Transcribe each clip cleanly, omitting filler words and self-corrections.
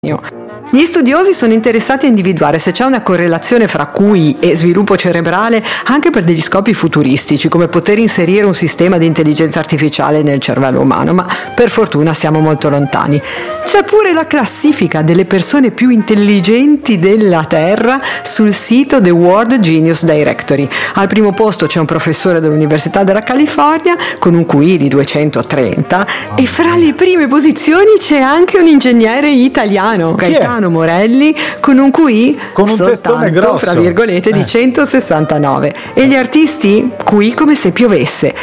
Gli studiosi sono interessati a individuare se c'è una correlazione fra QI e sviluppo cerebrale anche per degli scopi futuristici, come poter inserire un sistema di intelligenza artificiale nel cervello umano, ma per fortuna siamo molto lontani. C'è pure la classifica delle persone più intelligenti della Terra sul sito The World Genius Directory. Al primo posto c'è un professore dell'Università della California con un QI di 230 e fra le prime posizioni c'è anche un ingegnere italiano, Gaetano Morelli, con un QI con un testone grosso, fra virgolette, di 169. E gli artisti? QI come se piovesse.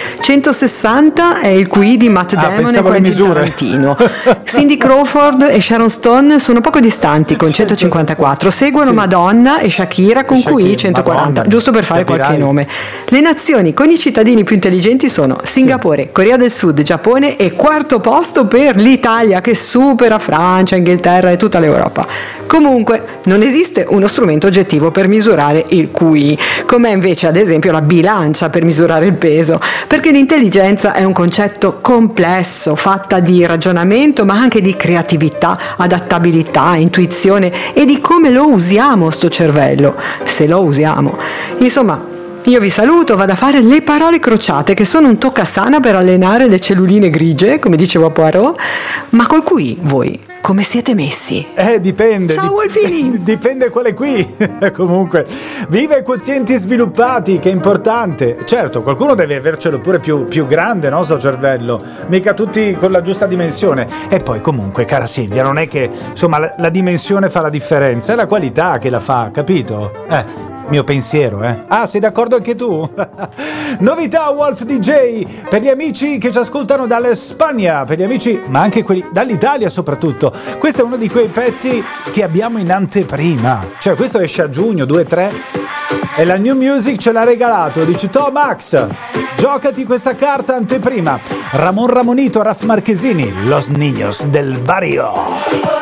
160 è il QI di Matt Damon e Quentin Tarantino. Cindy Crawford e Sharon Stone sono poco distanti con 154. Seguono Madonna e Shakira con QI 140, Madonna, giusto per fare qualche nome. Le nazioni con i cittadini più intelligenti sono Singapore, Corea del Sud, Giappone e quarto posto per l'Italia, che supera Francia, Inghilterra e tutta l'Europa. Comunque non esiste uno strumento oggettivo per misurare il QI, come invece ad esempio la bilancia per misurare il peso, perché l'intelligenza è un concetto complesso, fatta di ragionamento ma anche di creatività, adattabilità, intuizione e di come lo usiamo sto cervello, se lo usiamo. Insomma, io vi saluto, vado a fare le parole crociate, che sono un toccasana per allenare le celluline grigie, come dicevo a Poirot. Ma col QI voi come siete messi? Dipende. Ciao Wolfini! Dipende quale qui. Comunque, vive i quozienti sviluppati, che è importante. Certo, qualcuno deve avercelo pure più grande, no, sto cervello. Mica tutti con la giusta dimensione. E poi comunque, cara Silvia, non è che, insomma, la dimensione fa la differenza, è la qualità che la fa, capito? Mio pensiero, Ah, sei d'accordo anche tu? Novità Wolf DJ per gli amici che ci ascoltano dalla Spagna, per gli amici, ma anche quelli dall'Italia soprattutto. Questo è uno di quei pezzi che abbiamo in anteprima. Cioè, questo esce a giugno 2-3 e la New Music ce l'ha regalato. Dici, Max, giocati questa carta anteprima. Ramon Ramonito, Raf Marchesini, Los Niños del Barrio.